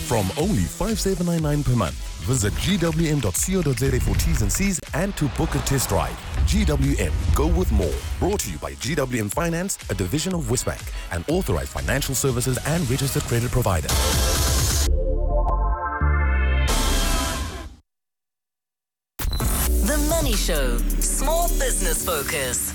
From only $5,799 per month. Visit gwm.co.za for T's and C's and to book a test drive. GWM, go with more. Brought to you by GWM Finance, a division of Westbank, an authorized financial services and registered credit provider. The Money Show. Small Business Focus.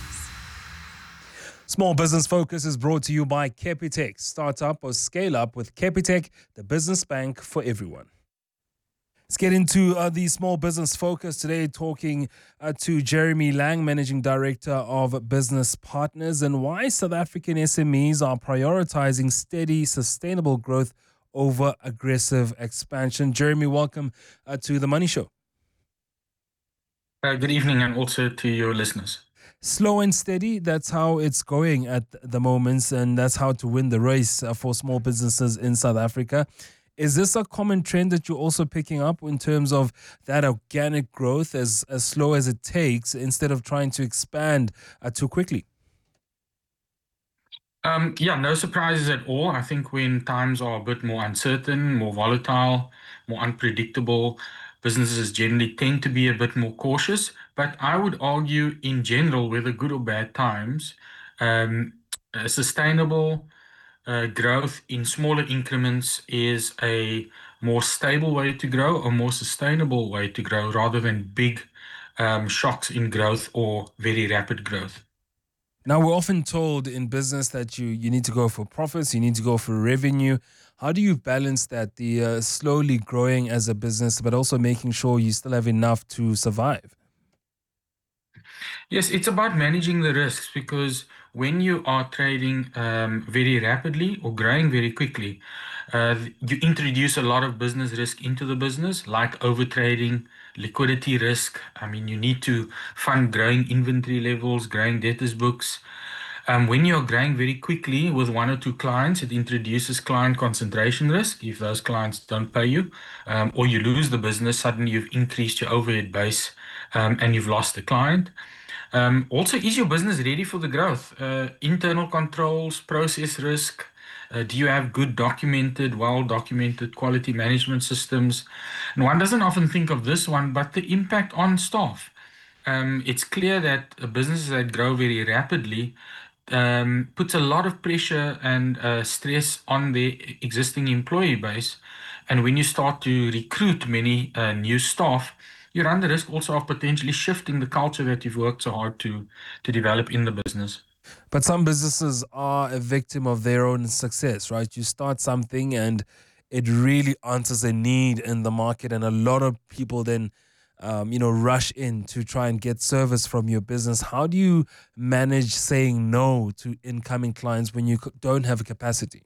Small Business Focus is brought to you by Capitec. Start up or scale up with Capitec, the business bank for everyone. Let's get into the Small Business Focus today, talking to Jeremy Lang, Managing Director of Business Partners, and why South African SMEs are prioritizing steady, sustainable growth over aggressive expansion. Jeremy, welcome to The Money Show. Good evening, and also to your listeners. Slow and steady, that's how it's going at the moment, and that's how to win the race for small businesses in South Africa. Is this a common trend that you're also picking up in terms of that organic growth as slow as it takes instead of trying to expand too quickly? No surprises at all. I think when times are a bit more uncertain, more volatile, more unpredictable, businesses generally tend to be a bit more cautious. But I would argue in general, whether good or bad times, sustainable growth in smaller increments is a more stable way to grow, a more sustainable way to grow, rather than big shocks in growth or very rapid growth. Now, we're often told in business that you need to go for profits, you need to go for revenue. How do you balance that, the slowly growing as a business, but also making sure you still have enough to survive? Yes, it's about managing the risks, because when you are trading very rapidly or growing very quickly, you introduce a lot of business risk into the business, like overtrading, liquidity risk. I mean, you need to fund growing inventory levels, growing debtors books. When you're growing very quickly with one or two clients, it introduces client concentration risk. If those clients don't pay you, or you lose the business, suddenly you've increased your overhead base, and you've lost the client. Also, is your business ready for the growth? Internal controls, process risk. Do you have good documented, well-documented quality management systems? And one doesn't often think of this one, but the impact on staff. It's clear that businesses that grow very rapidly puts a lot of pressure and stress on the existing employee base. And when you start to recruit many new staff, you run the risk also of potentially shifting the culture that you've worked so hard to develop in the business. But some businesses are a victim of their own success, right? You start something and it really answers a need in the market, and a lot of people then rush in to try and get service from your business. How do you manage saying no to incoming clients when you don't have a capacity?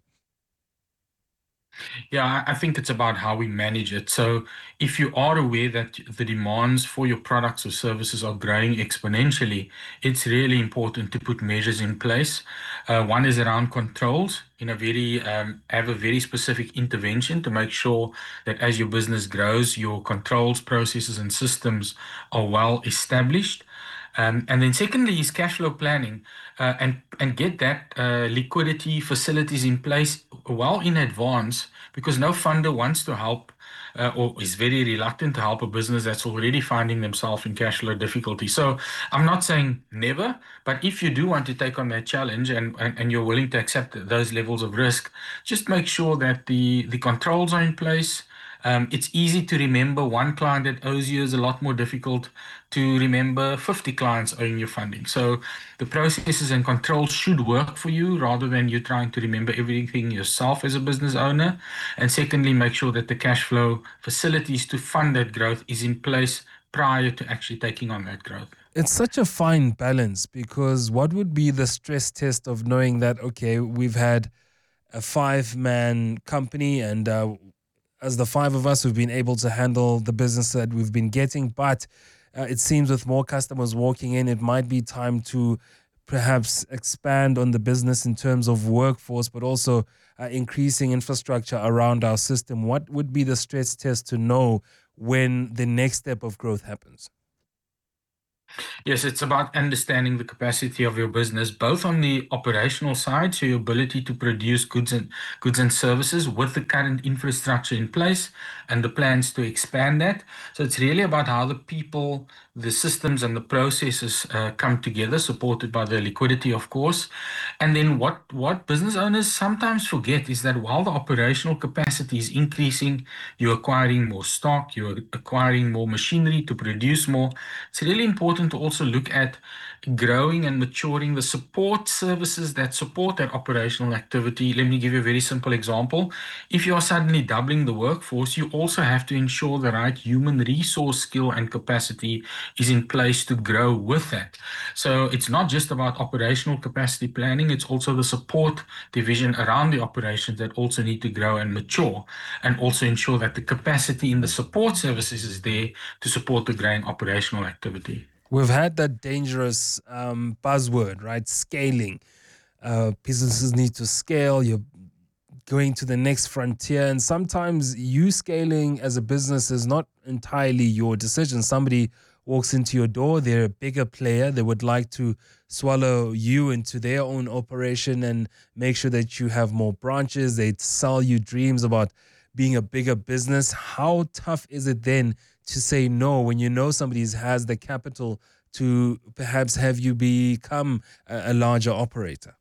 Yeah, I think it's about how we manage it. So if you are aware that the demands for your products or services are growing exponentially, it's really important to put measures in place. One is around controls, have a very specific intervention to make sure that as your business grows, your controls, processes, and systems are well established. And then secondly is cash flow planning, and get that liquidity facilities in place well in advance, because no funder wants to help or is very reluctant to help a business that's already finding themselves in cash flow difficulty. So I'm not saying never, but if you do want to take on that challenge and you're willing to accept those levels of risk, just make sure that the controls are in place. It's easy to remember one client that owes you is a lot more difficult to remember 50 clients owing you funding. So the processes and controls should work for you rather than you trying to remember everything yourself as a business owner. And secondly, make sure that the cash flow facilities to fund that growth is in place prior to actually taking on that growth. It's such a fine balance, because what would be the stress test of knowing that, okay, we've had a 5-man company, and as the 5 of us, we've been able to handle the business that we've been getting, but it seems with more customers walking in, it might be time to perhaps expand on the business in terms of workforce, but also increasing infrastructure around our system. What would be the stress test to know when the next step of growth happens? Yes, it's about understanding the capacity of your business, both on the operational side, so your ability to produce goods and services with the current infrastructure in place and the plans to expand that. So it's really about how the people, the systems, and the processes come together, supported by the liquidity, of course. And then what business owners sometimes forget is that while the operational capacity is increasing, you're acquiring more stock, you're acquiring more machinery to produce more. It's really important to also look at growing and maturing the support services that support that operational activity. Let me give you a very simple example. If you are suddenly doubling the workforce, you also have to ensure the right human resource skill and capacity is in place to grow with that. So it's not just about operational capacity planning, it's also the support division around the operations that also need to grow and mature, and also ensure that the capacity in the support services is there to support the growing operational activity. We've had that dangerous buzzword, right? Scaling. Businesses need to scale. You're going to the next frontier. And sometimes you scaling as a business is not entirely your decision. Somebody walks into your door, they're a bigger player, they would like to swallow you into their own operation and make sure that you have more branches. They sell you dreams about being a bigger business. How tough is it then to say no when you know somebody has the capital to perhaps have you become a larger operator?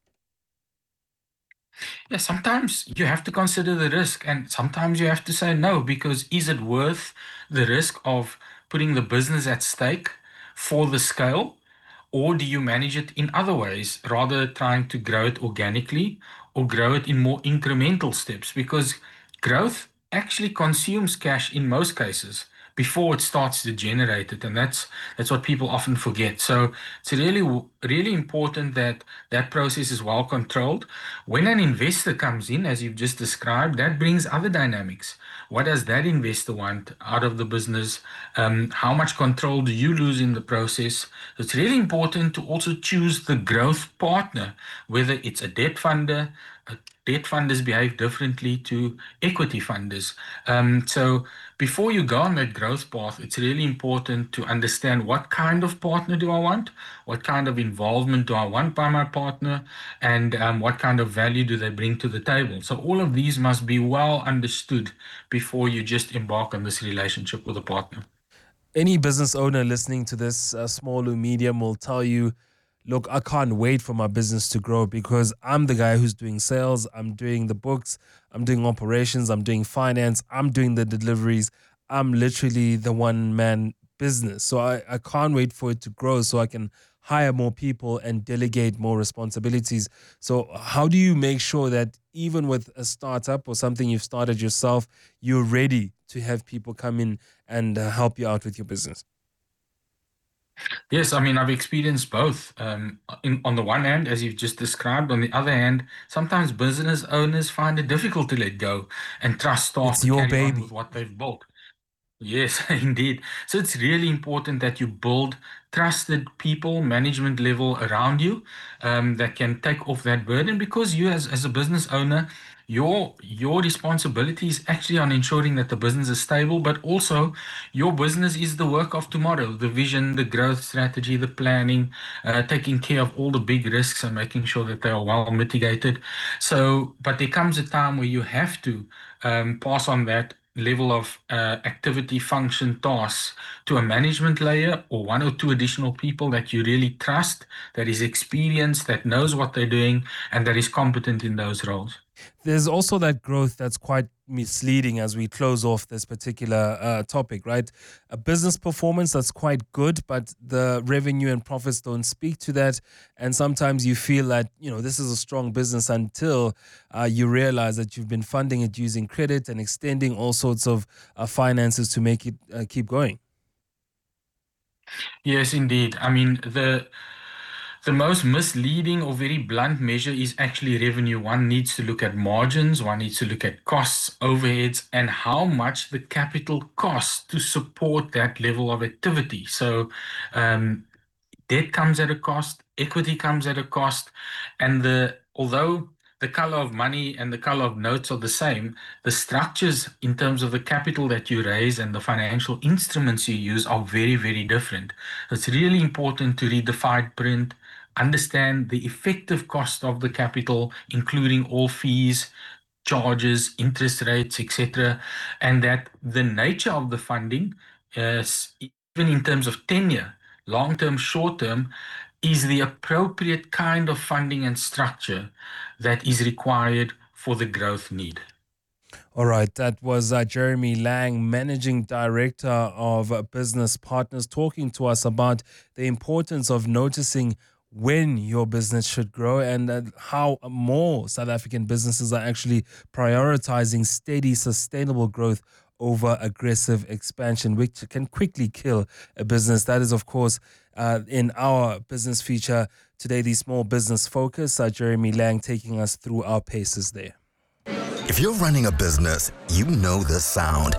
Yeah, sometimes you have to consider the risk, and sometimes you have to say no, because is it worth the risk of putting the business at stake for the scale? Or do you manage it in other ways, rather trying to grow it organically or grow it in more incremental steps? Because growth actually consumes cash in most cases before it starts to generate it, and that's what people often forget. So it's really important that that process is well controlled. When an investor comes in, as you've just described, that brings other dynamics. What does that investor want out of the business? How much control do you lose in the process? It's really important to also choose the growth partner, whether it's a debt funder. Debt funders behave differently to equity funders. So before you go on that growth path, it's really important to understand what kind of partner do I want, what kind of involvement do I want by my partner, and what kind of value do they bring to the table. So all of these must be well understood before you just embark on this relationship with a partner. Any business owner listening to this, small or medium, will tell you, look, I can't wait for my business to grow because I'm the guy who's doing sales, I'm doing the books, I'm doing operations, I'm doing finance, I'm doing the deliveries. I'm literally the one man business. So I can't wait for it to grow so I can hire more people and delegate more responsibilities. So, how do you make sure that even with a startup or something you've started yourself, you're ready to have people come in and help you out with your business? Yes, I mean, I've experienced both. On the one hand, as you've just described, on the other hand, sometimes business owners find it difficult to let go and trust staff It's to your carry on with baby. what they've built. Yes, indeed. So it's really important that you build trusted people, management level around you, that can take off that burden, because you as a business owner, your responsibility is actually on ensuring that the business is stable, but also your business is the work of tomorrow, the vision, the growth strategy, the planning, taking care of all the big risks and making sure that they are well mitigated. So, but there comes a time where you have to pass on that level of activity, function, tasks to a management layer or one or two additional people that you really trust, that is experienced, that knows what they're doing, and that is competent in those roles. There's also that growth that's quite misleading as we close off this particular topic, right? A business performance that's quite good, but the revenue and profits don't speak to that. And sometimes you feel that, this is a strong business until you realize that you've been funding it using credit and extending all sorts of finances to make it keep going. Yes, indeed. I mean, the most misleading or very blunt measure is actually revenue. One needs to look at margins, one needs to look at costs, overheads, and how much the capital costs to support that level of activity. So, um, debt comes at a cost, equity comes at a cost, and although the color of money and the color of notes are the same, the structures in terms of the capital that you raise and the financial instruments you use are very, very different. It's really important to read the fine print, understand the effective cost of the capital, including all fees, charges, interest rates, etc., and that the nature of the funding is, even in terms of tenure, long-term, short-term, is the appropriate kind of funding and structure that is required for the growth need. All right, that was Jeremy Lang, Managing Director of Business Partners, talking to us about the importance of noticing when your business should grow and how more South African businesses are actually prioritizing steady, sustainable growth over aggressive expansion, which can quickly kill a business. That is, of course, in our business feature today, the Small Business Focus. Jeremy Lang taking us through our paces there. If you're running a business, you know the sound.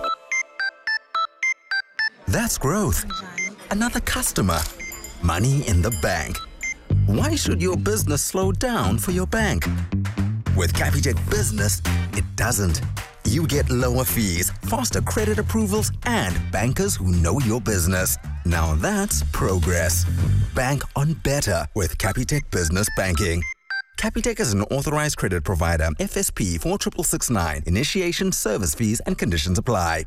That's growth. Another customer. Money in the bank. Why should your business slow down for your bank? With Capitec Business, it doesn't. You get lower fees, faster credit approvals, and bankers who know your business. Now that's progress. Bank on better with Capitec Business Banking. Capitec is an authorized credit provider. FSP 46669. Initiation, service fees, and conditions apply.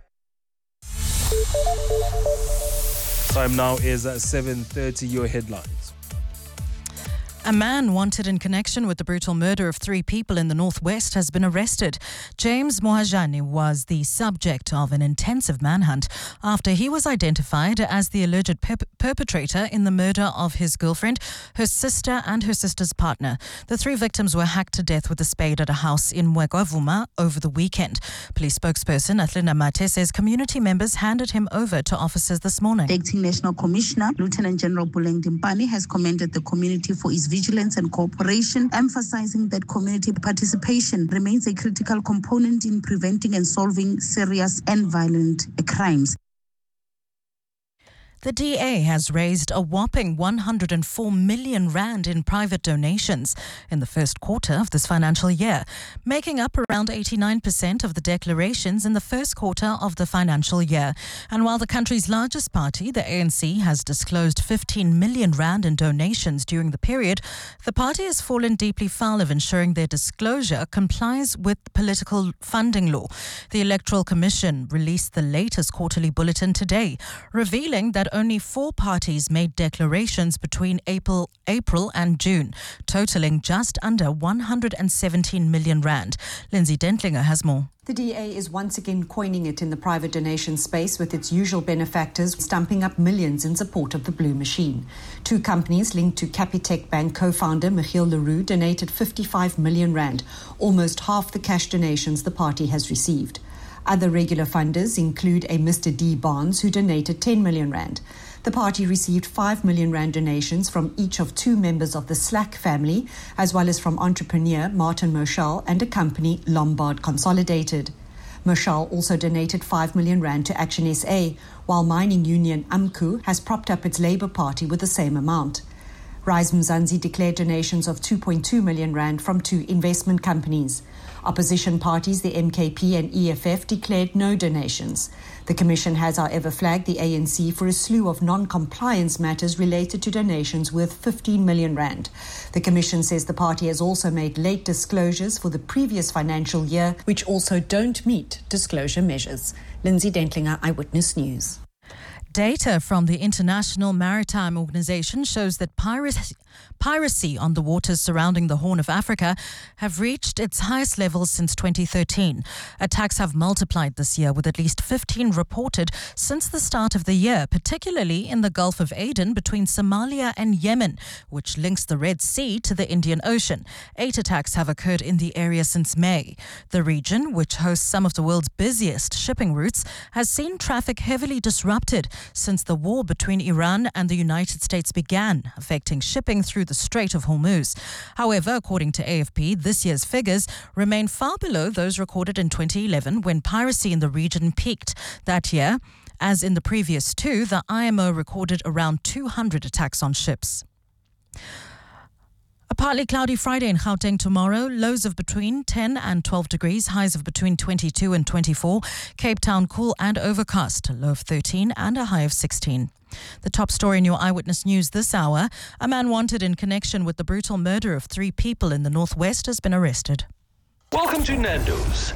Time now is 7:30. Your headlines. A man wanted in connection with the brutal murder of 3 people in the northwest has been arrested. James Mohajani was the subject of an intensive manhunt after he was identified as the alleged perpetrator in the murder of his girlfriend, her sister and her sister's partner. The 3 victims were hacked to death with a spade at a house in Mwegwavuma over the weekend. Police spokesperson Athlina Mate says community members handed him over to officers this morning. The Acting National Commissioner, Lieutenant General Buleng Dimpani, has commended the community for its vigilance and cooperation, emphasizing that community participation remains a critical component in preventing and solving serious and violent crimes. The DA has raised a whopping 104 million rand in private donations in the first quarter of this financial year, making up around 89% of the declarations in the first quarter of the financial year. And while the country's largest party, the ANC, has disclosed 15 million rand in donations during the period, the party has fallen deeply foul of ensuring their disclosure complies with political funding law. The Electoral Commission released the latest quarterly bulletin today, revealing that only 4 parties made declarations between April and June, totaling just under 117 million rand. Lindsay Dentlinger has more. The DA is once again coining it in the private donation space, with its usual benefactors stumping up millions in support of the blue machine. 2 companies linked to Capitec Bank co-founder Michiel Leroux donated 55 million rand, almost half the cash donations the party has received. Other regular funders include a Mr. D. Barnes, who donated 10 million rand. The party received 5 million rand donations from each of 2 members of the Slack family, as well as from entrepreneur Martin Moshal and a company, Lombard Consolidated. Moshal also donated 5 million rand to Action SA, while mining union AMCU has propped up its Labour Party with the same amount. Rise Mzansi declared donations of 2.2 million rand from 2 investment companies. Opposition parties, the MKP and EFF, declared no donations. The Commission has, however, flagged the ANC for a slew of non-compliance matters related to donations worth 15 million rand. The Commission says the party has also made late disclosures for the previous financial year, which also don't meet disclosure measures. Lindsay Dentlinger, Eyewitness News. Data from the International Maritime Organization shows that piracy on the waters surrounding the Horn of Africa have reached its highest levels since 2013. Attacks have multiplied this year, with at least 15 reported since the start of the year, particularly in the Gulf of Aden between Somalia and Yemen, which links the Red Sea to the Indian Ocean. 8 attacks have occurred in the area since May. The region, which hosts some of the world's busiest shipping routes, has seen traffic heavily disrupted since the war between Iran and the United States began, affecting shipping through the Strait of Hormuz. However, according to AFP, this year's figures remain far below those recorded in 2011, when piracy in the region peaked. That year, as in the previous 2, the IMO recorded around 200 attacks on ships. A partly cloudy Friday in Gauteng tomorrow. Lows of between 10 and 12 degrees. Highs of between 22 and 24. Cape Town cool and overcast. A low of 13 and a high of 16. The top story in your Eyewitness News this hour. A man wanted in connection with the brutal murder of 3 people in the northwest has been arrested. Welcome to Nando's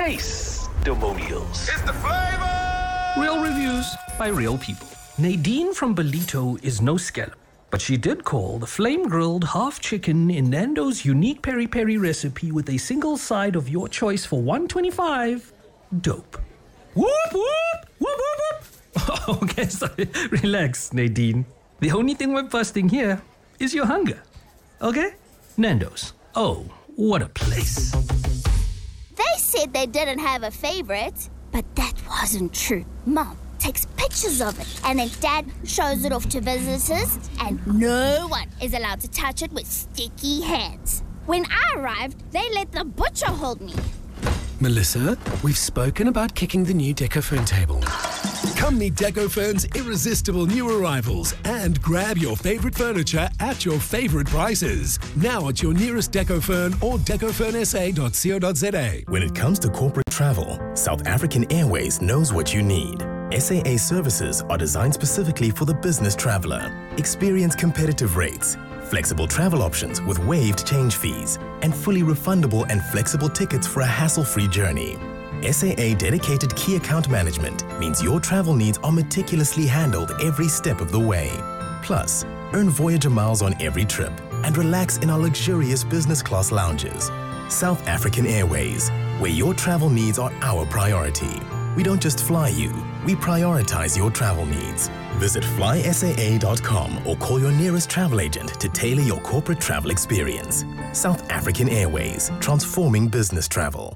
Taste-Demonials. It's the flavor! Real reviews by real people. Nadine from Belito is no scallop, but she did call the flame-grilled half chicken in Nando's unique peri-peri recipe with a single side of your choice for $125 dope. Whoop, whoop, whoop, whoop, whoop. Okay, sorry. Relax, Nadine. The only thing we're busting here is your hunger. Okay? Nando's. Oh, what a place. They said they didn't have a favorite, but that wasn't true. Mom takes pictures of it, and then Dad shows it off to visitors, and no one is allowed to touch it with sticky hands. When I arrived, they let the butcher hold me. Melissa, we've spoken about kicking the new Decofern table. Come meet Decofern's irresistible new arrivals and grab your favorite furniture at your favorite prices. Now at your nearest Decofern or decofernsa.co.za. When it comes to corporate travel, South African Airways knows what you need. SAA services are designed specifically for the business traveler. Experience competitive rates, flexible travel options with waived change fees, and fully refundable and flexible tickets for a hassle-free journey. SAA dedicated key account management means your travel needs are meticulously handled every step of the way. Plus, earn Voyager miles on every trip and relax in our luxurious business class lounges. South African Airways, where your travel needs are our priority. We don't just fly you, we prioritize your travel needs. Visit flysaa.com or call your nearest travel agent to tailor your corporate travel experience. South African Airways, transforming business travel.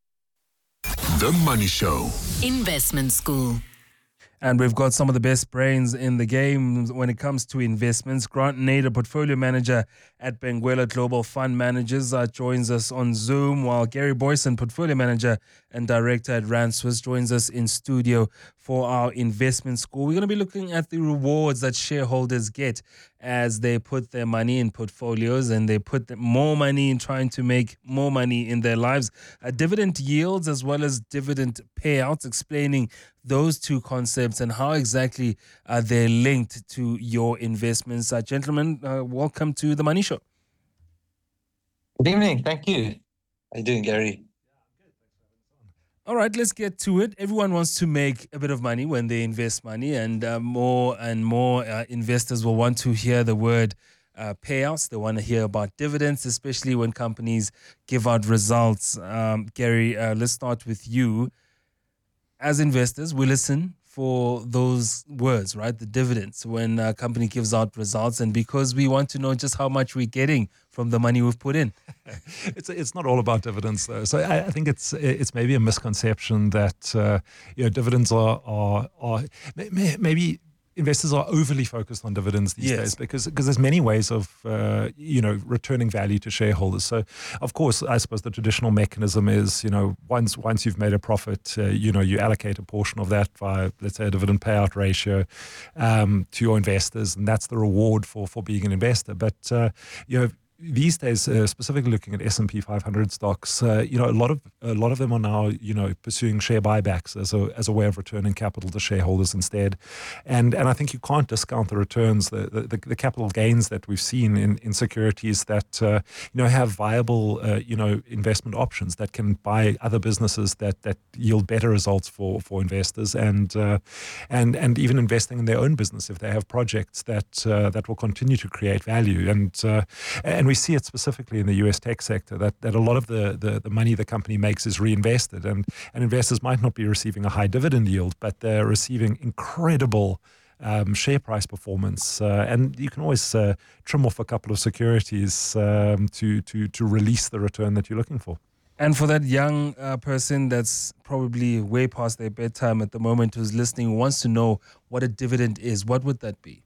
The Money Show. Investment School. And we've got some of the best brains in the game when it comes to investments. Grant Nader, portfolio manager at Benguela Global Fund Managers, joins us on Zoom, while Gary Boyson, portfolio manager and director at Rand Swiss, joins us in studio for our investment school. We're going to be looking at the rewards that shareholders get as they put their money in portfolios and they put more money in trying to make more money in their lives. Dividend yields as well as dividend payouts, explaining those two concepts and how exactly they're linked to your investments. Gentlemen, welcome to The Money Show. Good evening. Thank you. How you doing, Gary? All right, let's get to it. Everyone wants to make a bit of money when they invest money, and more investors will want to hear the word payouts. They want to hear about dividends, especially when companies give out results. Gary, let's start with you. As investors, we listen for those words, right? The dividends, when a company gives out results, and because we want to know just how much we're getting from the money we've put in. It's not all about dividends, though. So I think it's maybe a misconception that dividends are maybe investors are overly focused on dividends these days because there's many ways of returning value to shareholders. So of course, I suppose the traditional mechanism is once you've made a profit, you allocate a portion of that via, let's say, a dividend payout ratio to your investors, and that's the reward for being an investor. But these days, specifically looking at S&P 500 stocks, a lot of them are now, pursuing share buybacks as a way of returning capital to shareholders instead, and I think you can't discount the returns, the capital gains that we've seen in securities that have viable investment options that can buy other businesses that yield better results for investors, and even investing in their own business if they have projects that will continue to create value, and we see it specifically in the US tech sector that a lot of the money the company makes is reinvested, and investors might not be receiving a high dividend yield, but they're receiving incredible share price performance, and you can always trim off a couple of securities to release the return that you're looking for. And for that young person that's probably way past their bedtime at the moment who's listening, wants to know what a dividend is, what would that be?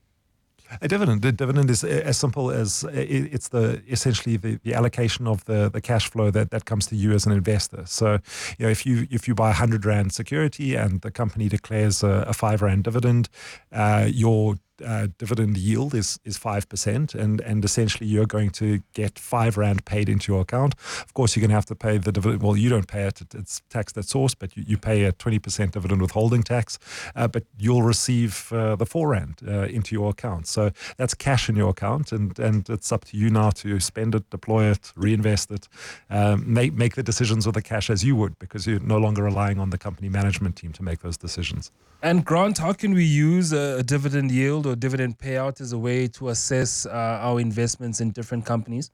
A dividend is as simple as it's essentially the allocation of the cash flow that comes to you as an investor. So, if you buy 100 Rand security and the company declares a 5 Rand dividend, your dividend yield is 5%, and essentially you're going to get R5 paid into your account. Of course, you're going to have to pay the dividend. Well, you don't pay it; it's taxed at source, but you pay a 20% dividend withholding tax. But you'll receive the R4 into your account. So that's cash in your account, and it's up to you now to spend it, deploy it, reinvest it, make the decisions with the cash as you would, because you're no longer relying on the company management team to make those decisions. And Grant, how can we use a dividend yield or dividend payout as a way to assess our investments in different companies?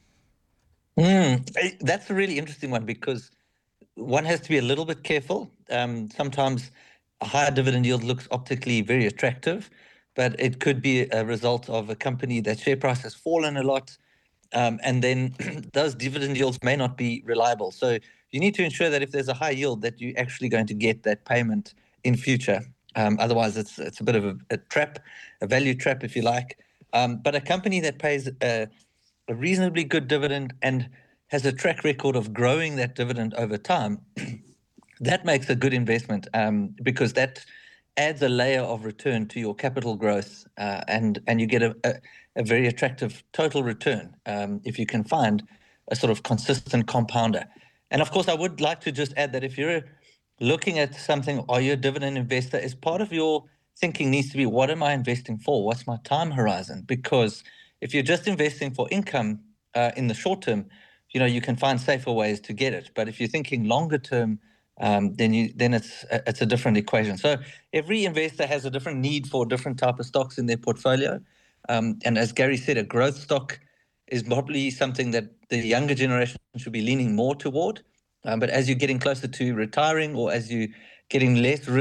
That's a really interesting one, because one has to be a little bit careful. Sometimes a higher dividend yield looks optically very attractive, but it could be a result of a company that share price has fallen a lot, and then those dividend yields may not be reliable. So you need to ensure that if there's a high yield, that you're actually going to get that payment in future. Otherwise, it's a bit of a trap, a value trap, if you like. But a company that pays a reasonably good dividend and has a track record of growing that dividend over time, that makes a good investment, because that adds a layer of return to your capital growth, and you get a very attractive total return if you can find a sort of consistent compounder. And of course, I would like to just add that if you're looking at something, are you a dividend investor, as part of your thinking needs to be, what am I investing for? What's my time horizon? Because if you're just investing for income in the short term, you can find safer ways to get it. But if you're thinking longer term, then it's a different equation. So every investor has a different need for different type of stocks in their portfolio. And as Gary said, a growth stock is probably something that the younger generation should be leaning more toward. But as you're getting closer to retiring, or as you're getting less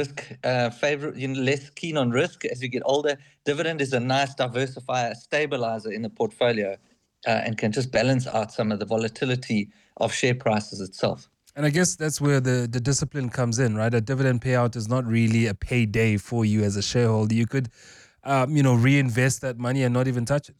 less keen on risk as you get older, dividend is a nice diversifier, stabilizer in the portfolio, and can just balance out some of the volatility of share prices itself. And I guess that's where the discipline comes in, right? A dividend payout is not really a payday for you as a shareholder. You could, reinvest that money and not even touch it.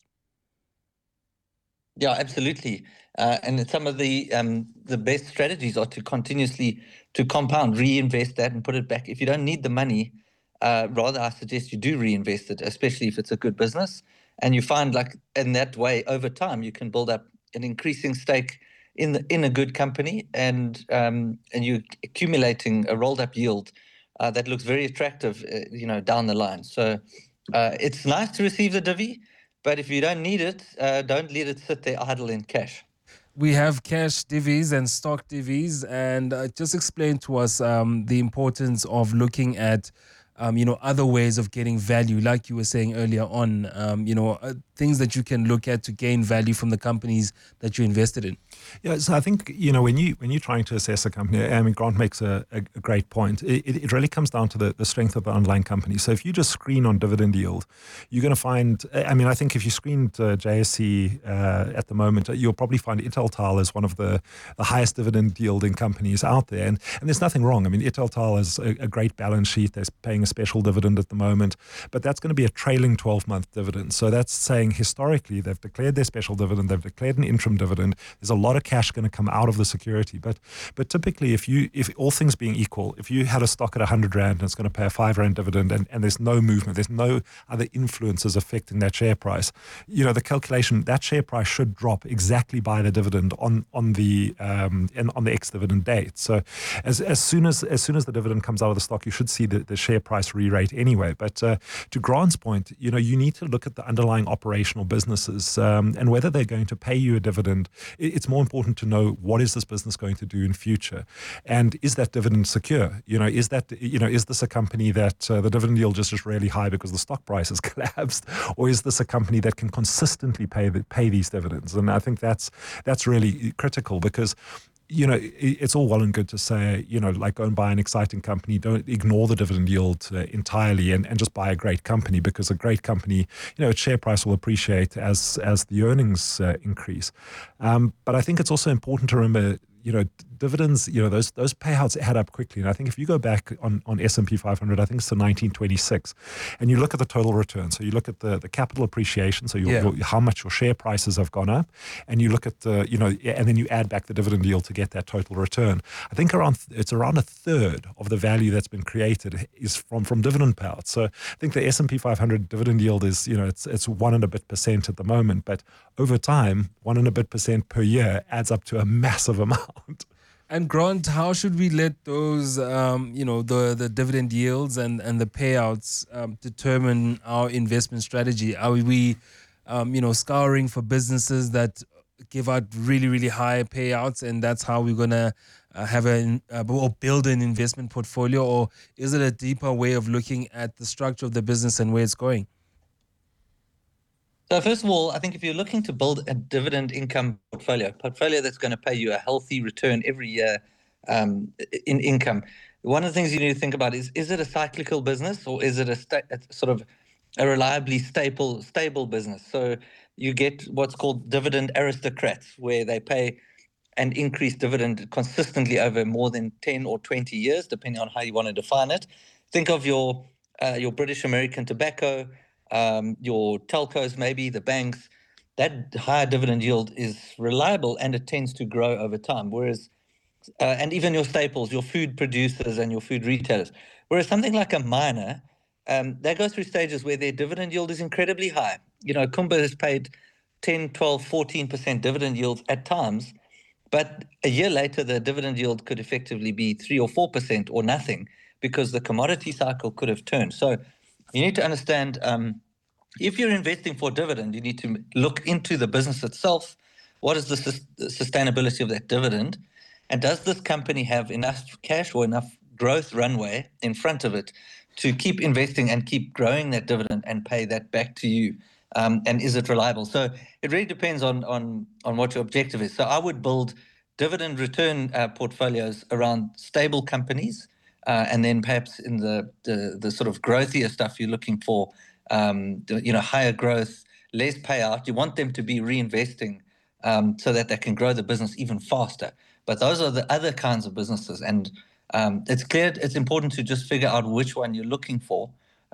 Yeah, absolutely. And some of the best strategies are to continuously to compound, reinvest that and put it back. If you don't need the money, rather I suggest you do reinvest it, especially if it's a good business. And you find, like, in that way, over time, you can build up an increasing stake in a good company, and you're accumulating a rolled up yield that looks very attractive, down the line. So it's nice to receive the divvy, but if you don't need it, don't let it sit there idle in cash. We have cash divvies and stock divvies, and just explain to us the importance of looking at other ways of getting value, like you were saying earlier on, things that you can look at to gain value from the companies that you invested in. Yeah, so I think, when you're trying to assess a company, Grant makes a great point. It really comes down to the strength of the underlying company. So if you just screen on dividend yield, you're going to find, I think if you screened JSE at the moment, you'll probably find Italtile as one of the highest dividend yielding companies out there. And there's nothing wrong. I mean, Italtile has a great balance sheet. They're paying a special dividend at the moment, but that's going to be a trailing 12-month dividend. So that's saying historically they've declared their special dividend, they've declared an interim dividend. There's a lot of cash going to come out of the security, but typically if all things being equal, if you had a stock at R100 and it's going to pay a R5 dividend, and there's no movement, there's no other influences affecting that share price, the calculation, that share price should drop exactly by the dividend on the ex-dividend date. So as soon as the dividend comes out of the stock, you should see the share price re-rate anyway. But to Grant's point, you need to look at the underlying operational businesses, and whether they're going to pay you a dividend. It's more important to know, what is this business going to do in future, and is that dividend secure? Is this a company that the dividend yield is just really high because the stock price has collapsed, or is this a company that can consistently pay these dividends? And I think that's really critical, because it's all well and good to say, like, go and buy an exciting company. Don't ignore the dividend yield entirely and just buy a great company, because a great company, its share price will appreciate as the earnings increase. But I think it's also important to remember, dividends, those payouts add up quickly. And I think if you go back on S&P 500, I think it's to 1926, and you look at the total return. So you look at the capital appreciation, so how much your share prices have gone up, and you look at and then you add back the dividend yield to get that total return. I think it's around a third of the value that's been created is from dividend payouts. So I think the S&P 500 dividend yield is, it's 1 and a bit % at the moment, but over time, 1 and a bit % per year adds up to a massive amount. And Grant, how should we let those, the dividend yields and the payouts determine our investment strategy? Are we, scouring for businesses that give out really, really high payouts, and that's how we're going to or build an investment portfolio? Or is it a deeper way of looking at the structure of the business and where it's going? So first of all, I think if you're looking to build a dividend income portfolio that's going to pay you a healthy return every year in income, one of the things you need to think about is it a cyclical business, or is it a sort of a reliably stable business? So you get what's called dividend aristocrats, where they pay an increased dividend consistently over more than 10 or 20 years, depending on how you want to define it. Think of your British American Tobacco, your telcos, maybe the banks. That higher dividend yield is reliable, and it tends to grow over time. Whereas, and even your staples, your food producers and your food retailers. Whereas something like a miner, they go through stages where their dividend yield is incredibly high. Kumba has paid 10, 12, 14% dividend yields at times, but a year later, the dividend yield could effectively be 3 or 4% or nothing, because the commodity cycle could have turned. So you need to understand, if you're investing for dividend, you need to look into the business itself. What is the sustainability of that dividend? And does this company have enough cash or enough growth runway in front of it to keep investing and keep growing that dividend and pay that back to you? And is it reliable? So it really depends on what your objective is. So I would build dividend return portfolios around stable companies, and then perhaps in the sort of growthier stuff, you're looking for higher growth, less payout. You want them to be reinvesting so that they can grow the business even faster. But those are the other kinds of businesses, and it's important to just figure out which one you're looking for,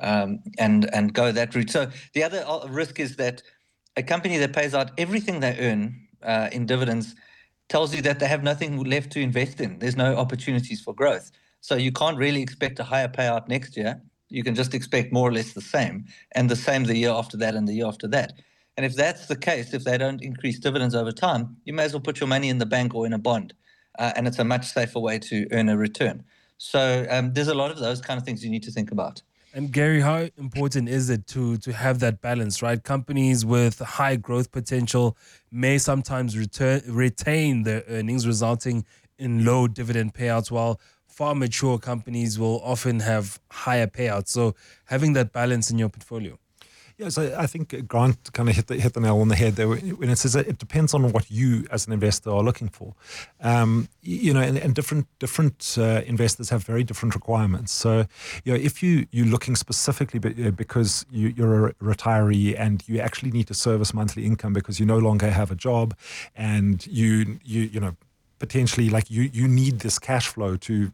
and go that route. So the other risk is that a company that pays out everything they earn in dividends tells you that they have nothing left to invest in. There's no opportunities for growth. So you can't really expect a higher payout next year. You can just expect more or less the same, and the same the year after that and the year after that. And if that's the case, if they don't increase dividends over time, you may as well put your money in the bank or in a bond, and it's a much safer way to earn a return. So there's a lot of those kind of things you need to think about. And Gary, how important is it to have that balance, right? Companies with high growth potential may sometimes retain their earnings, resulting in low dividend payouts, while far mature companies will often have higher payouts. So having that balance in your portfolio. Yeah, so I think Grant kind of hit the nail on the head there when it says that it depends on what you as an investor are looking for. And different investors have very different requirements. So, if you're looking specifically because you're a retiree and you actually need to service monthly income because you no longer have a job, and you potentially like you need this cash flow to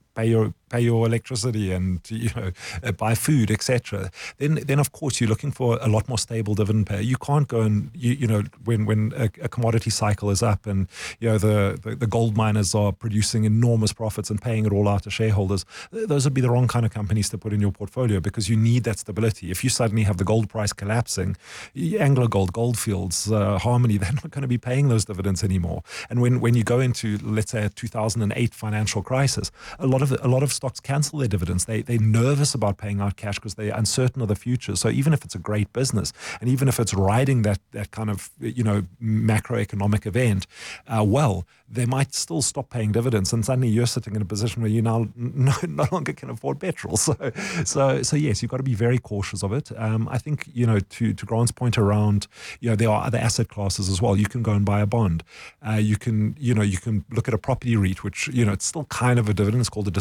pay your electricity and buy food, etc. Then of course you're looking for a lot more stable dividend pay. You can't go and when a commodity cycle is up and the gold miners are producing enormous profits and paying it all out to shareholders, those would be the wrong kind of companies to put in your portfolio, because you need that stability. If you suddenly have the gold price collapsing, AngloGold, Goldfields, Harmony, they're not going to be paying those dividends anymore. And when you go into, let's say, a 2008 financial crisis, a lot of stocks cancel their dividends. They're nervous about paying out cash because they're uncertain of the future. So even if it's a great business, and even if it's riding that kind of macroeconomic event, they might still stop paying dividends, and suddenly you're sitting in a position where you now no longer can afford petrol. So yes, you've got to be very cautious of it. I think to Grant's point around there are other asset classes as well. You can go and buy a bond. You can look at a property REIT, which it's still kind of a dividend. It's called a distribution.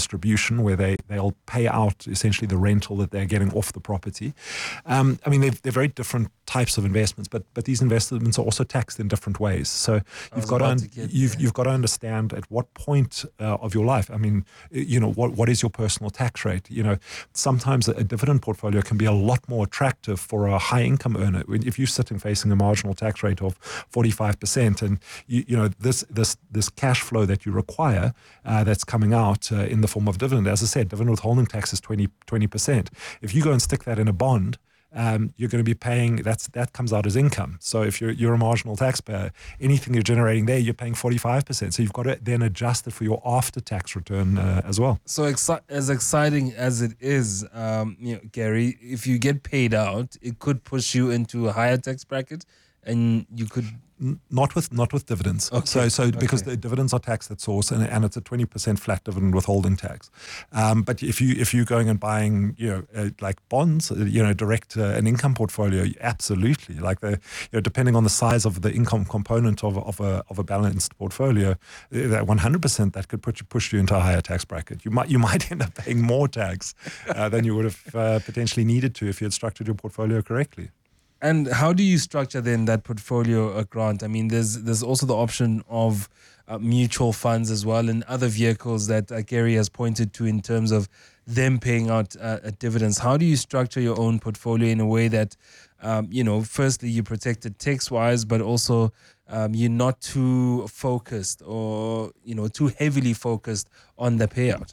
distribution where they'll pay out essentially the rental that they're getting off the property. I mean, they're very different types of investments, but these investments are also taxed in different ways. So you've got to understand at what point of your life. I mean, what is your personal tax rate? Sometimes a dividend portfolio can be a lot more attractive for a high income earner. If you're sitting facing a marginal tax rate of 45%, and this cash flow that you require that's coming out in the form of dividend, as I said, dividend withholding tax is 20%. If you go and stick that in a bond, you're going to be paying, that comes out as income. So if you're a marginal taxpayer, anything you're generating there, you're paying 45%. So you've got to then adjust it for your after-tax return as well. So as exciting as it is, Gary, if you get paid out, it could push you into a higher tax bracket, and you could... Not with dividends. Okay. So because the dividends are taxed at source, and it's a 20% flat dividend withholding tax. But if you're going and buying like bonds, direct an income portfolio, absolutely. Like depending on the size of the income component of a balanced portfolio, that 100% that could push you into a higher tax bracket. You might end up paying more tax than you would have potentially needed to if you had structured your portfolio correctly. And how do you structure then that portfolio, Grant? I mean, there's also the option of mutual funds as well, and other vehicles that Gary has pointed to in terms of them paying out dividends. How do you structure your own portfolio in a way that, firstly, you protect it tax-wise, but also you're not too focused or, too heavily focused on the payout?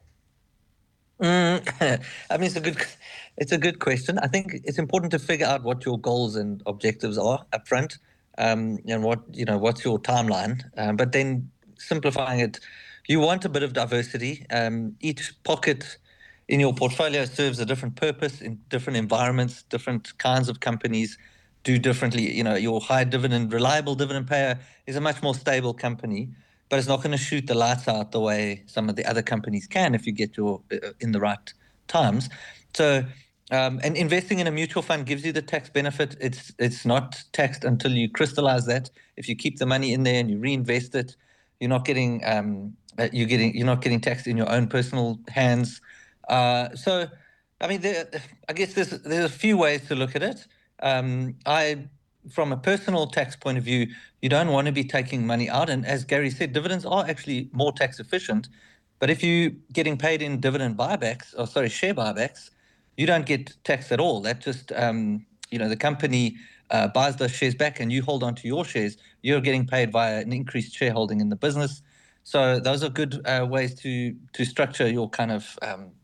I mean, it's a good question. I think it's important to figure out what your goals and objectives are up front, and what's your timeline. But then simplifying it, you want a bit of diversity. Each pocket in your portfolio serves a different purpose in different environments. Different kinds of companies do differently. Your high dividend, reliable dividend payer is a much more stable company, but it's not going to shoot the lights out the way some of the other companies can if you get your in the right times. So, and investing in a mutual fund gives you the tax benefit. It's not taxed until you crystallize that. If you keep the money in there and you reinvest it, you're not getting taxed in your own personal hands. So, I mean, I guess there's a few ways to look at it. From a personal tax point of view, you don't want to be taking money out. And as Gary said, dividends are actually more tax efficient. But if you're getting paid in dividend share buybacks, you don't get taxed at all. That just, the company buys those shares back and you hold on to your shares. You're getting paid via an increased shareholding in the business. So those are good ways to structure your kind of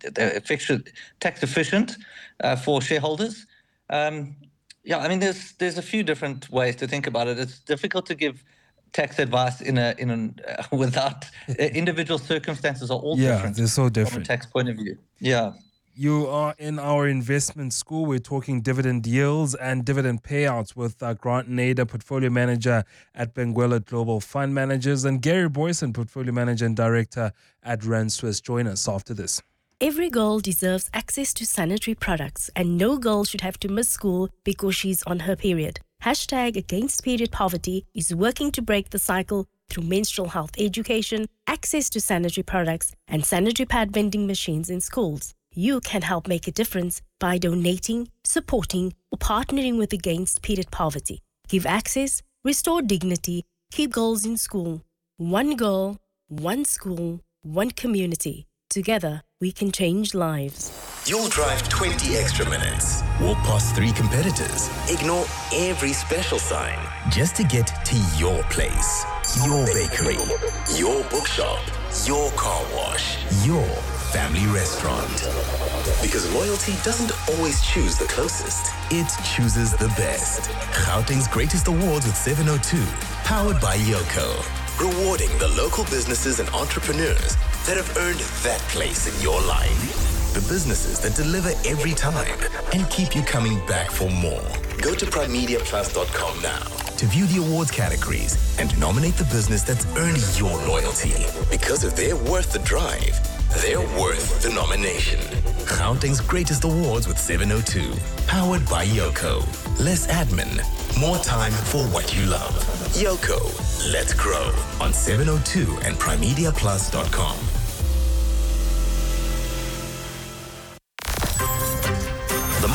tax efficient for shareholders. Yeah, I mean, there's a few different ways to think about it. It's difficult to give tax advice without individual circumstances are all different. Yeah, they're so different from a tax point of view. Yeah. You are in our investment school. We're talking dividend yields and dividend payouts with Grant Nader, portfolio manager at Benguela Global Fund Managers, and Gary Boyson, portfolio manager and director at Rand Swiss. Join us after this. Every girl deserves access to sanitary products, and no girl should have to miss school because she's on her period. #Against Period Poverty is working to break the cycle through menstrual health education, access to sanitary products, and sanitary pad vending machines in schools. You can help make a difference by donating, supporting, or partnering with Against Period Poverty. Give access, restore dignity, keep girls in school. One girl, one school, one community. Together, we can change lives. You'll drive 20 extra minutes, walk past 3 competitors, ignore every special sign just to get to your place, your bakery, your bookshop, your car wash, your family restaurant. Because loyalty doesn't always choose the closest, it chooses the best. Gauteng's Greatest Awards with 702, powered by Yoko. Rewarding the local businesses and entrepreneurs that have earned that place in your life. The businesses that deliver every time and keep you coming back for more. Go to primemediaplus.com now to view the awards categories and nominate the business that's earned your loyalty. Because if they're worth the drive, they're worth the nomination. Gauteng's Greatest Awards with 702, powered by Yoko. Less admin, more time for what you love. Yoko, let's grow on 702 and primemediaplus.com.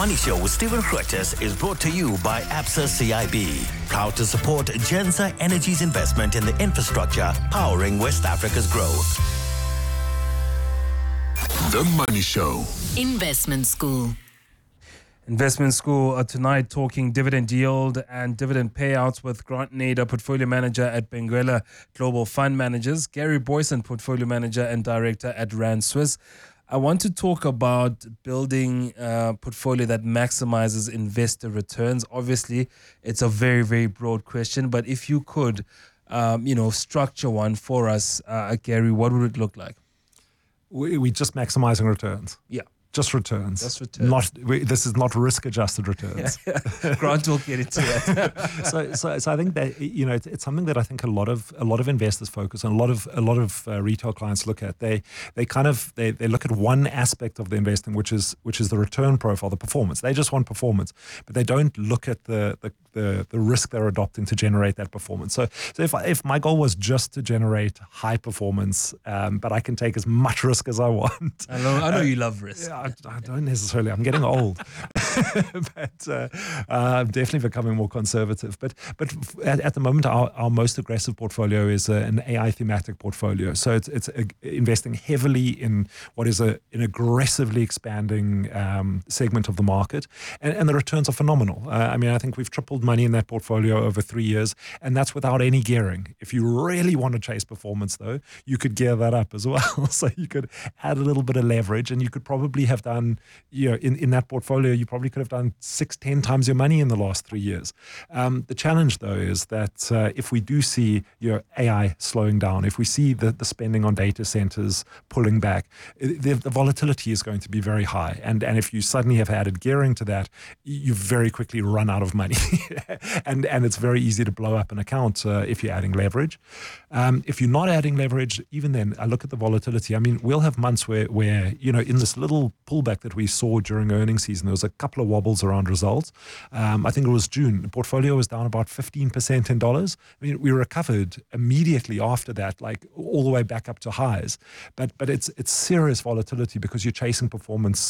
Money Show with Stephen Curtis is brought to you by Absa CIB. Proud to support Gensa Energy's investment in the infrastructure powering West Africa's growth. The Money Show. Investment School. Investment School are tonight talking dividend yield and dividend payouts with Grant Nader, Portfolio Manager at Benguela Global Fund Managers, Gary Boyson, Portfolio Manager and Director at Rand Swiss. I want to talk about building a portfolio that maximizes investor returns. Obviously, it's a very, very broad question, but if you could, structure one for us, Gary, what would it look like? We just maximizing returns. Yeah. Just returns. Just returns. This is not risk-adjusted returns. Grant will get into it. so I think that it's something that I think a lot of investors focus on. A lot of retail clients look at. They look at one aspect of the investing, which is the return profile, the performance. They just want performance, but they don't look at the risk they're adopting to generate that performance. So if my goal was just to generate high performance, but I can take as much risk as I want. I know you love risk. I don't necessarily. I'm getting old, but I'm definitely becoming more conservative. But at the moment, our most aggressive portfolio is an AI thematic portfolio. So it's investing heavily in what is an aggressively expanding segment of the market, and the returns are phenomenal. I think we've tripled money in that portfolio over 3 years, and that's without any gearing. If you really want to chase performance, though, you could gear that up as well. So you could add a little bit of leverage, and you could probably have done, in that portfolio, you probably could have done 6-10 times your money in the last 3 years. The challenge, though, is that if we do see AI slowing down, if we see the spending on data centers pulling back, the volatility is going to be very high. And if you suddenly have added gearing to that, you very quickly run out of money. and it's very easy to blow up an account if you're adding leverage. If you're not adding leverage, even then, I look at the volatility. We'll have months where in this little pullback that we saw during earnings season, there was a couple of wobbles around results. I think it was June. The portfolio was down about 15% in dollars. We recovered immediately after that, like all the way back up to highs. But it's serious volatility because you're chasing performance,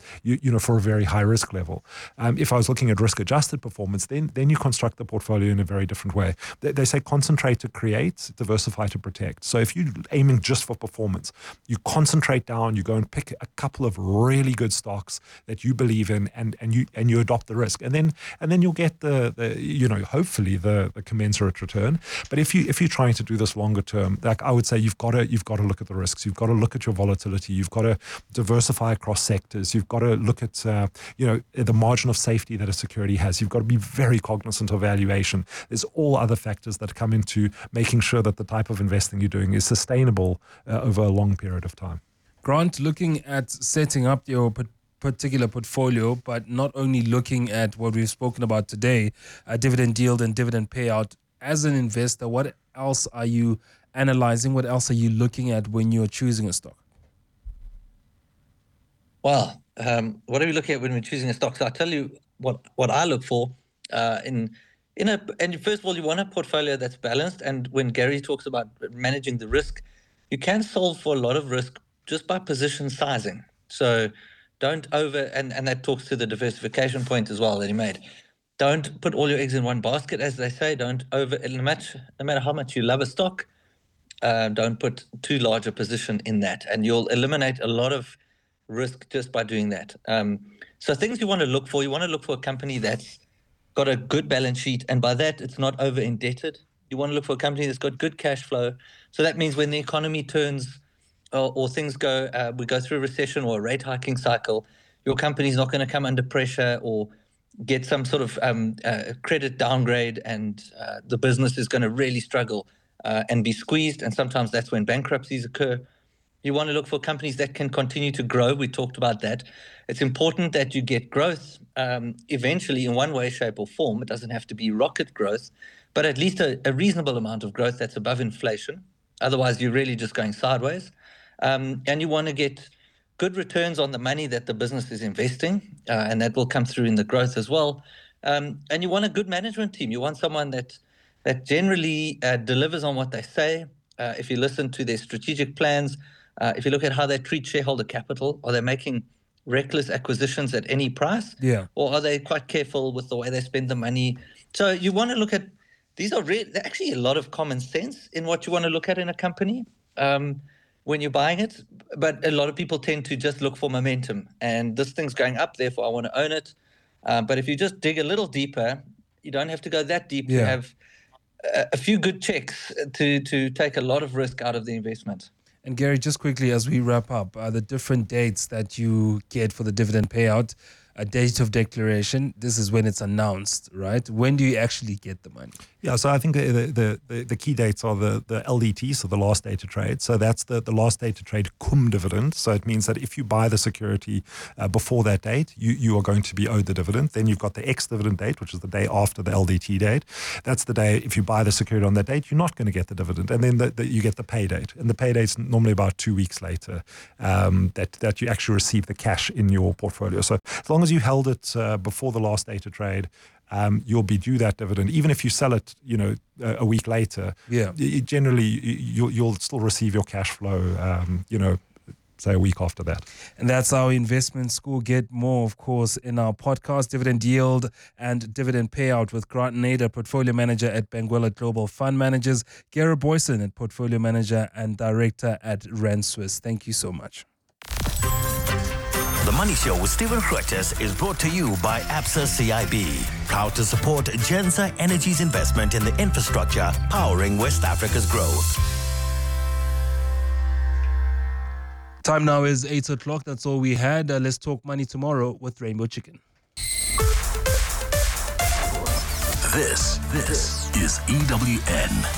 for a very high risk level. If I was looking at risk adjusted performance, then you construct the portfolio in a very different way. They say concentrate to create, diversify to protect. So if you're aiming just for performance, you concentrate down, you go and pick a couple of really good stocks that you believe in, and you adopt the risk, and then you'll get hopefully the commensurate return. But if you're trying to do this longer term, like I would say, you've got to look at the risks. You've got to look at your volatility. You've got to diversify across sectors. You've got to look at the margin of safety that a security has. You've got to be very cognizant of valuation. There's all other factors that come into making sure that the type of investing you're doing is sustainable over a long period of time. Grant, looking at setting up your particular portfolio, but not only looking at what we've spoken about today, dividend yield and dividend payout, as an investor, what else are you analyzing? What else are you looking at when you're choosing a stock? Well, what are we looking at when we're choosing a stock? So I'll tell you what I look for and first of all, you want a portfolio that's balanced. And when Gary talks about managing the risk, you can solve for a lot of risk just by position sizing. So don't and that talks to the diversification point as well that he made. Don't put all your eggs in one basket, as they say. Don't no matter how much you love a stock, don't put too large a position in that, and you'll eliminate a lot of risk just by doing that. So things you want to look for a company that's got a good balance sheet, and by that, it's not over indebted. You want to look for a company that's got good cash flow. So that means when the economy turns or things we go through a recession or a rate hiking cycle, your company's not going to come under pressure or get some sort of credit downgrade, and the business is going to really struggle and be squeezed. And sometimes that's when bankruptcies occur. You want to look for companies that can continue to grow. We talked about that. It's important that you get growth eventually in one way, shape, or form. It doesn't have to be rocket growth, but at least a reasonable amount of growth that's above inflation. Otherwise, you're really just going sideways. And you want to get good returns on the money that the business is investing, and that will come through in the growth as well. And you want a good management team. You want someone that generally delivers on what they say. If you listen to their strategic plans, if you look at how they treat shareholder capital, are they making reckless acquisitions at any price? Yeah. Or are they quite careful with the way they spend the money? So you want to look at, these are actually a lot of common sense in what you want to look at in a company when you're buying it. But a lot of people tend to just look for momentum. And this thing's going up, therefore I want to own it. But if you just dig a little deeper, you don't have to go that deep to have a few good checks to take a lot of risk out of the investment. And Gary, just quickly as we wrap up, the different dates that you get for the dividend payout, a date of declaration, this is when it's announced, right? When do you actually get the money? Yeah, so I think the key dates are the LDT, so the last day to trade. So that's the last day to trade cum dividend. So it means that if you buy the security before that date, you are going to be owed the dividend. Then you've got the ex-dividend date, which is the day after the LDT date. That's the day, if you buy the security on that date, you're not going to get the dividend. And then you get the pay date. And the pay date's normally about 2 weeks later that you actually receive the cash in your portfolio. So as long as you held it before the last day to trade, you'll be due that dividend. Even if you sell it, a week later, generally you'll still receive your cash flow, say a week after that. And that's our investment school. Get more, of course, in our podcast, Dividend Yield and Dividend Payout with Grant Nader, Portfolio Manager at Benguela Global Fund Managers, Gary Boyson, at Portfolio Manager and Director at Rand Swiss. Thank you so much. The Money Show with Stephen Grootes is brought to you by Absa CIB, proud to support Gensa Energy's investment in the infrastructure powering West Africa's growth. Time now is 8 o'clock. That's all we had. Let's talk money tomorrow with Rainbow Chicken. This is EWN.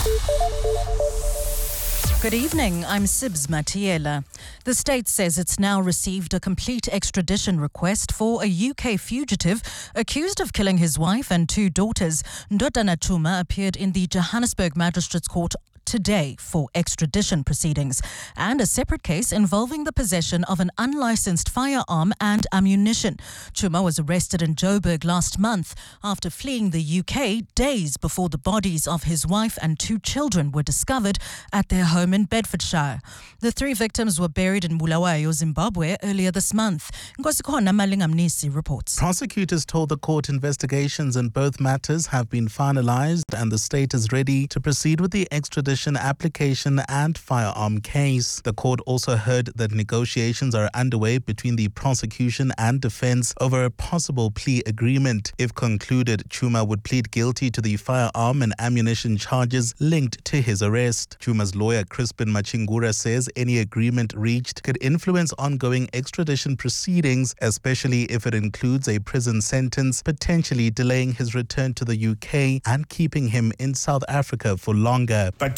Good evening, I'm Sibs Matiela. The state says it's now received a complete extradition request for a UK fugitive accused of killing his wife and 2 daughters. Ndodana Chuma appeared in the Johannesburg Magistrates Court today for extradition proceedings and a separate case involving the possession of an unlicensed firearm and ammunition. Chuma was arrested in Joburg last month after fleeing the UK days before the bodies of his wife and 2 children were discovered at their home in Bedfordshire. The 3 victims were buried in Bulawayo, Zimbabwe earlier this month. Nkosikhona Malingamnisi reports. Prosecutors told the court investigations in both matters have been finalized and the state is ready to proceed with the extradition application and firearm case. The court also heard that negotiations are underway between the prosecution and defense over a possible plea agreement. If concluded, Chuma would plead guilty to the firearm and ammunition charges linked to his arrest. Chuma's lawyer Crispin Machingura says any agreement reached could influence ongoing extradition proceedings, especially if it includes a prison sentence, potentially delaying his return to the UK and keeping him in South Africa for longer. But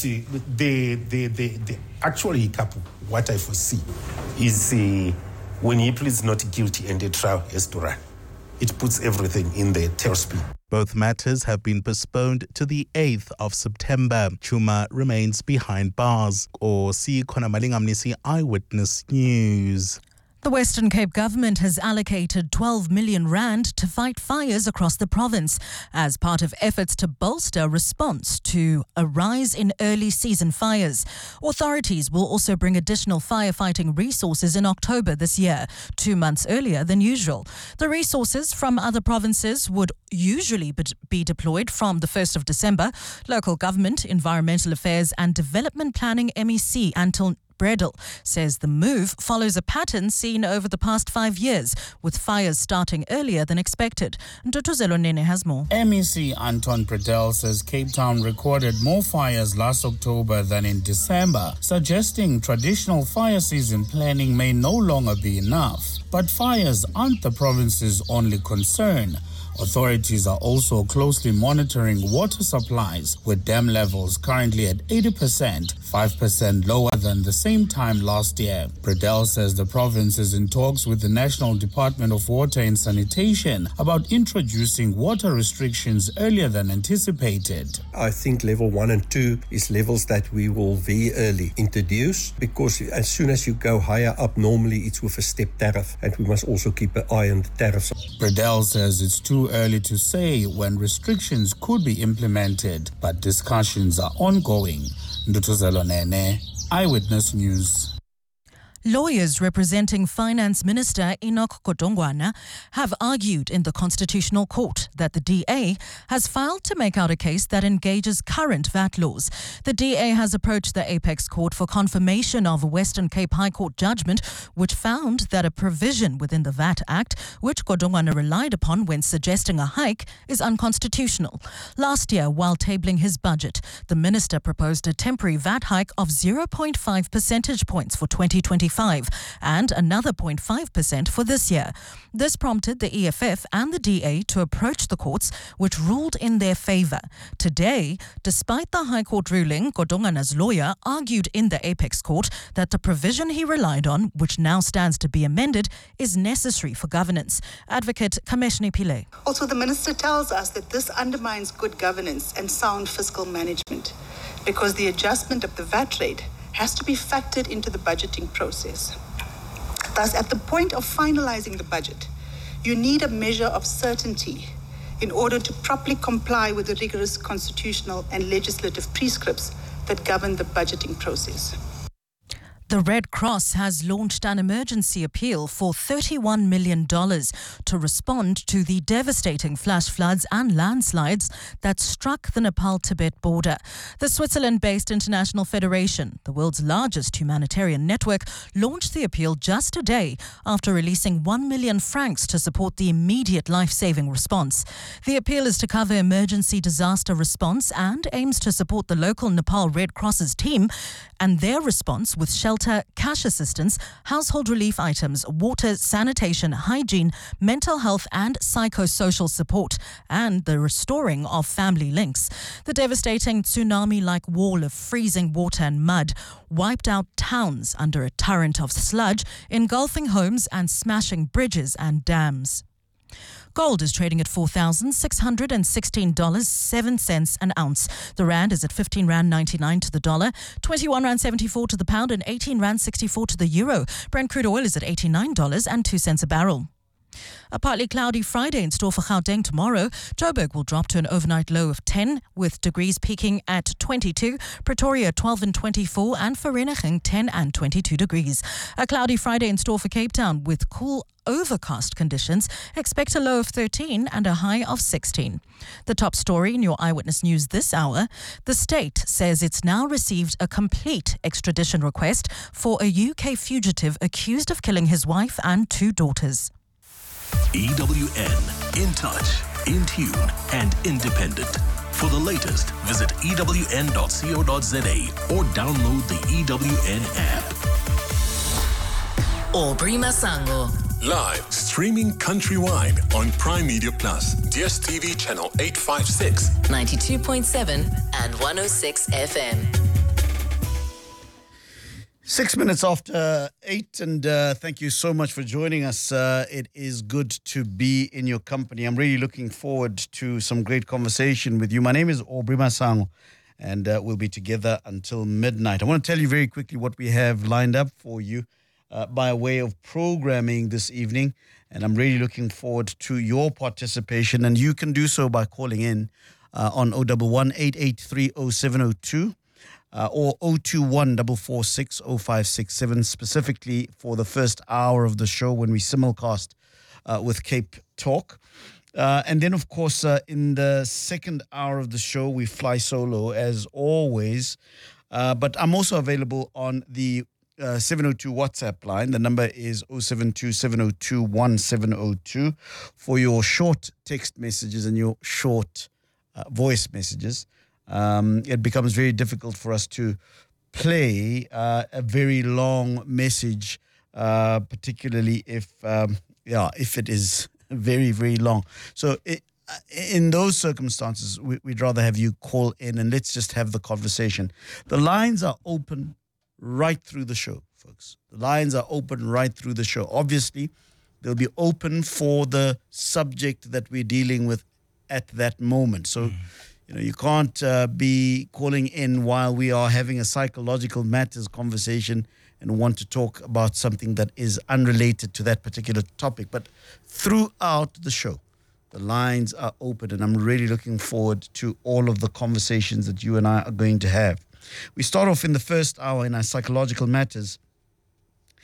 the actual hiccup, what I foresee, is when he pleads not guilty and the trial has to run. It puts everything in the tailspin. Both matters have been postponed to the 8th of September. Chuma remains behind bars. Nkosikhona Malingamnisi, Eyewitness News. The Western Cape government has allocated 12 million rand to fight fires across the province as part of efforts to bolster response to a rise in early season fires. Authorities will also bring additional firefighting resources in October this year, 2 months earlier than usual. The resources from other provinces would usually be deployed from the 1st of December. Local government, environmental affairs and development planning MEC Anton Bredel says the move follows a pattern seen over the past 5 years, with fires starting earlier than expected. Ndutuzelo Nene has more. MEC Anton Bredel says Cape Town recorded more fires last October than in December, suggesting traditional fire season planning may no longer be enough. But fires aren't the province's only concern. Authorities are also closely monitoring water supplies, with dam levels currently at 80%, 5% lower than the same time last year. Bredel says the province is in talks with the National Department of Water and Sanitation about introducing water restrictions earlier than anticipated. I think level 1 and 2 is levels that we will very early introduce, because as soon as you go higher up, normally it's with a step tariff, and we must also keep an eye on the tariffs. Bredel says it's too early to say when restrictions could be implemented, but discussions are ongoing. Ndutuzelo Nene, Eyewitness News. Lawyers representing Finance Minister Enoch Godongwana have argued in the Constitutional Court that the DA has failed to make out a case that engages current VAT laws. The DA has approached the Apex Court for confirmation of a Western Cape High Court judgment which found that a provision within the VAT Act, which Godongwana relied upon when suggesting a hike, is unconstitutional. Last year, while tabling his budget, the minister proposed a temporary VAT hike of 0.5 percentage points for 2025 and another 0.5% for this year. This prompted the EFF and the DA to approach the courts, which ruled in their favour. Today, despite the High Court ruling, Godongwana's lawyer argued in the Apex Court that the provision he relied on, which now stands to be amended, is necessary for governance. Advocate Kameshni Pillay. Also, the minister tells us that this undermines good governance and sound fiscal management because the adjustment of the VAT rate has to be factored into the budgeting process. Thus, at the point of finalizing the budget, you need a measure of certainty in order to properly comply with the rigorous constitutional and legislative prescripts that govern the budgeting process. The Red Cross has launched an emergency appeal for $31 million to respond to the devastating flash floods and landslides that struck the Nepal-Tibet border. The Switzerland-based International Federation, the world's largest humanitarian network, launched the appeal just a day after releasing 1 million francs to support the immediate life-saving response. The appeal is to cover emergency disaster response and aims to support the local Nepal Red Cross's team and their response with shelter, cash assistance, household relief items, water, sanitation, hygiene, mental health and psychosocial support, and the restoring of family links. The devastating tsunami-like wall of freezing water and mud wiped out towns under a torrent of sludge, engulfing homes and smashing bridges and dams. Gold is trading at $4,616.07 an ounce. The rand is at 15 Rand 99 to the dollar, 21 Rand 74 to the pound, and 18 Rand 64 to the euro. Brent crude oil is at $89.02 a barrel. A partly cloudy Friday in store for Gauteng tomorrow. Joburg will drop to an overnight low of 10, with degrees peaking at 22, Pretoria 12 and 24, and Vereeniging 10 and 22 degrees. A cloudy Friday in store for Cape Town with cool overcast conditions. Expect a low of 13 and a high of 16. The top story in your Eyewitness News this hour: the state says it's now received a complete extradition request for a UK fugitive accused of killing his wife and 2 daughters. EWN, in touch, in tune, and independent. For the latest, visit ewn.co.za or download the EWN app. Aubrey Masango. Live streaming countrywide on Prime Media Plus, DSTV channel 856, 92.7 and 106 FM. 6 minutes after 8, and thank you so much for joining us. It is good to be in your company. I'm really looking forward to some great conversation with you. My name is Aubrey Masango, and we'll be together until midnight. I want to tell you very quickly what we have lined up for you by way of programming this evening, and I'm really looking forward to your participation, and you can do so by calling in on 011 883 0702. Or 021 446 0567, specifically for the first hour of the show when we simulcast with Cape Talk. And then, of course, in the second hour of the show, we fly solo as always. But I'm also available on the 702 WhatsApp line. The number is 072 702 1702 for your short text messages and your short voice messages. It becomes very difficult for us to play a very long message, particularly if it is very, very long. So in those circumstances, we'd rather have you call in and let's just have the conversation. The lines are open right through the show, folks. The lines are open right through the show. Obviously, they'll be open for the subject that we're dealing with at that moment. So, you can't be calling in while we are having a psychological matters conversation and want to talk about something that is unrelated to that particular topic. But throughout the show, the lines are open, and I'm really looking forward to all of the conversations that you and I are going to have. We start off in the first hour in our psychological matters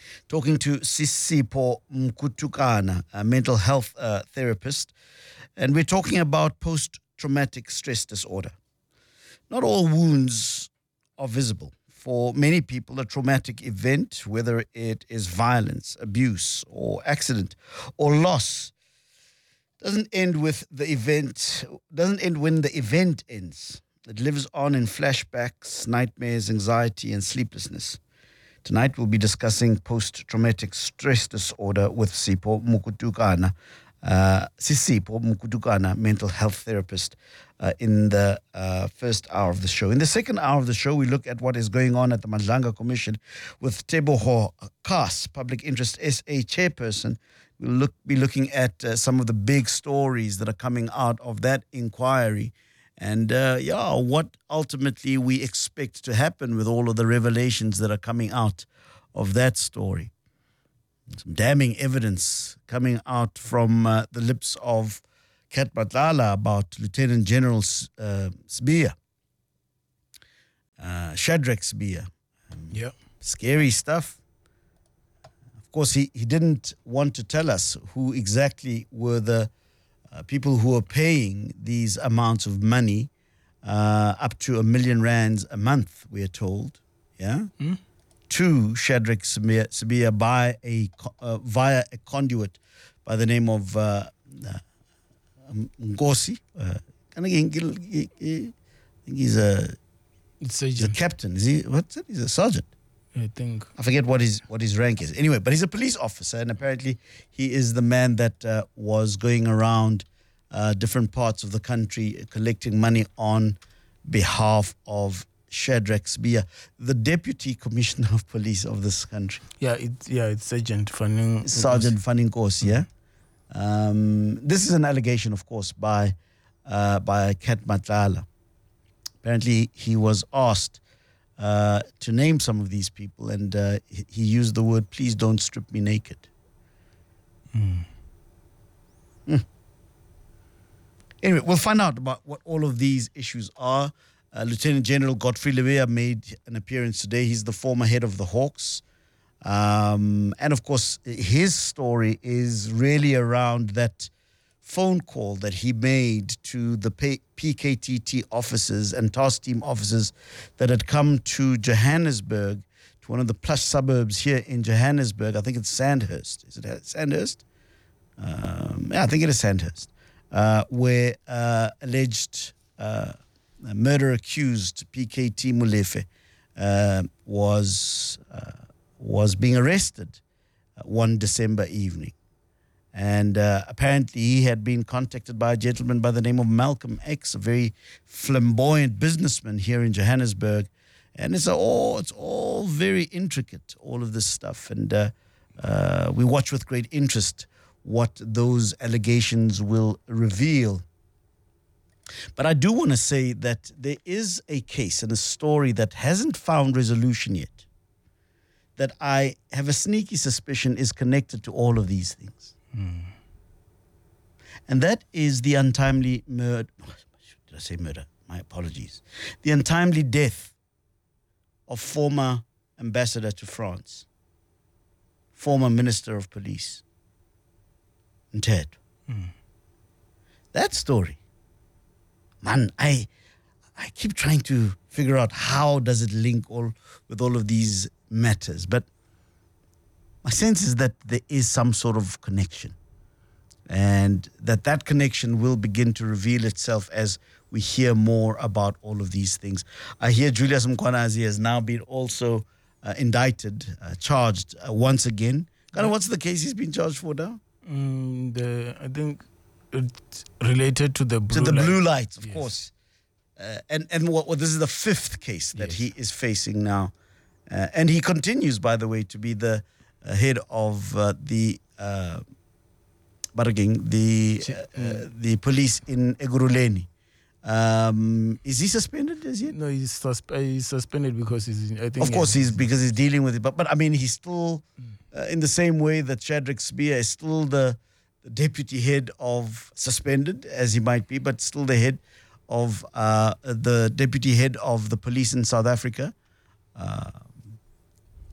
talking to Sisipo Mkutukana, a mental health therapist. And we're talking about post-traumatic stress disorder. Not all wounds are visible. For many people, a traumatic event, whether it is violence, abuse, or accident, or loss, doesn't end when the event ends. It lives on in flashbacks, nightmares, anxiety, and sleeplessness. Tonight we'll be discussing post-traumatic stress disorder with Sisipo Mkutukana, mental health therapist, in the first hour of the show. In the second hour of the show, we look at what is going on at the Madlanga Commission with Teboho Kas, Public Interest SA chairperson. We'll be looking at some of the big stories that are coming out of that inquiry. And what ultimately we expect to happen with all of the revelations that are coming out of that story. Some damning evidence coming out from the lips of Kat Matlala about Lieutenant General Sibiya, Shadrack Sibiya. Yeah. Scary stuff. Of course, he didn't want to tell us who exactly were the people who are paying these amounts of money, up to R1 million a month, we are told, to Shadrack Sibiya via a conduit by the name of Ngosi. I think he's a captain. Is he? What's it? He's a sergeant. I think. I forget what his rank is. Anyway, but he's a police officer, and apparently he is the man that was going around different parts of the country collecting money on behalf of Shadrack Sibiya, the Deputy Commissioner of Police of this country. It's Sergeant Fanning. Sergeant Fanning Nkosi, yeah. This is an allegation, of course, by Kat Matlala. Apparently, he was asked to name some of these people, and he used the word, "Please don't strip me naked." Anyway, we'll find out about what all of these issues are. Lieutenant General Godfrey Lebeya made an appearance today. He's the former head of the Hawks. And of course, his story is really around that phone call that he made to the PKTT officers and task team officers that had come to Johannesburg, to one of the plush suburbs here in Johannesburg. I think it's Sandhurst. Is it Sandhurst? I think it is Sandhurst, where alleged murder-accused PKT Molefe was being arrested one December evening. And apparently he had been contacted by a gentleman by the name of Malcolm X, a very flamboyant businessman here in Johannesburg. And it's all very intricate, all of this stuff. And we watch with great interest what those allegations will reveal. But I do want to say that there is a case and a story that hasn't found resolution yet, that I have a sneaky suspicion is connected to all of these things. And that is the untimely murder. Did I say murder? My apologies. The untimely death of former ambassador to France, former Minister of Police, Ted. That story. Man, I keep trying to figure out how does it link with all of these matters. But my sense is that there is some sort of connection. And that connection will begin to reveal itself as we hear more about all of these things. I hear Julius Mkhwanazi has now been also indicted, charged once again. What's the case he's been charged for now? I think it's related to the blue lights, of course. And what this is the fifth case that he is facing now. And he continues, by the way, to be the head of the police in Ekurhuleni. Is he suspended as yet? No, he's suspended because he's. I think. Of course, because he's dealing with it. But I mean, he's still in the same way that Shadrack Sibiya is still the deputy head of, suspended as he might be, but still the head of the deputy head of the police in South Africa.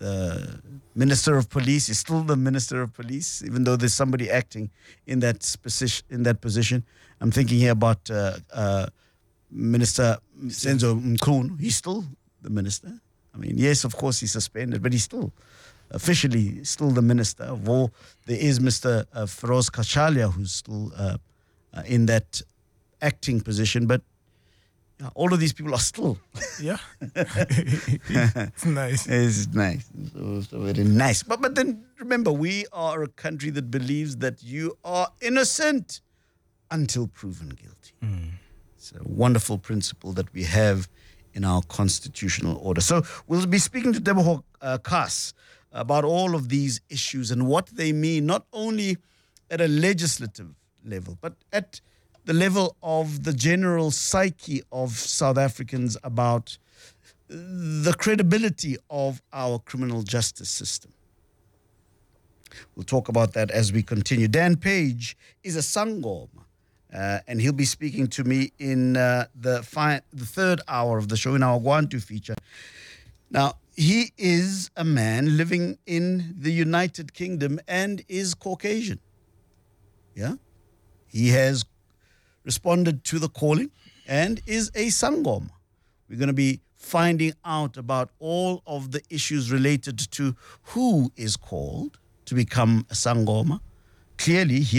the Minister of Police is still the Minister of Police, even though there's somebody acting in that position. I'm thinking here about Minister Senzo Mkhunu. He's still the minister. I mean, yes, of course, he's suspended, but he's still officially still the minister. There is Mr. Feroz Kachalia, who's still in that acting position, but all of these people are still. Yeah. It's nice. It's nice. So very nice. But then remember, we are a country that believes that you are innocent until proven guilty. It's a wonderful principle that we have in our constitutional order. So we'll be speaking to Deborah Kass about all of these issues and what they mean, not only at a legislative level, but at the level of the general psyche of South Africans about the credibility of our criminal justice system. We'll talk about that as we continue. Dan Page is a Sangoma, and he'll be speaking to me in the third hour of the show, in our Gwantu feature. Now, he is a man living in the United Kingdom and is Caucasian. Yeah? He has responded to the calling and is a Sangoma. We're going to be finding out about all of the issues related to who is called to become a Sangoma. Clearly,